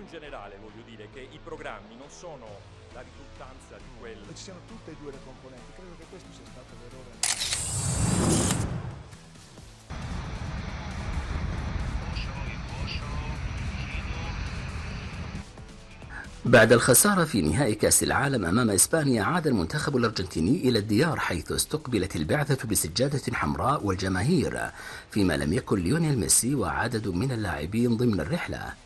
in generale voglio dire che i programmi non sono la risultanza di quel... Ci siano tutte e due le componenti, credo che questo sia stato l'errore. بعد الخسارة في نهائي كأس العالم أمام إسبانيا، عاد المنتخب الأرجنتيني إلى الديار، حيث استقبلت البعثة بسجادة حمراء والجماهير، فيما لم يكن ليونيل ميسي وعدد من اللاعبين ضمن الرحلة.